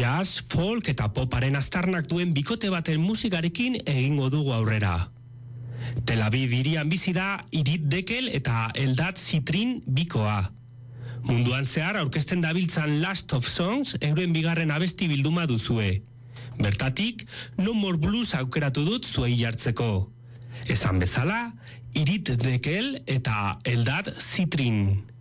Jazz, folk eta poparen aztarnak duen bikote baten musikarekin egingo dugu aurrera. Tel Aviv hirian bizi da Irit Dekel eta Eldad Zitrin bikoa. Munduan zehar aurkezten dabiltzan Last of Songs euren bigarren abesti bilduma duzue. Bertatik, No More Blues aukeratu dut zuei jartzeko. Esan bezala, Irit Dekel eta Eldad Zitrin.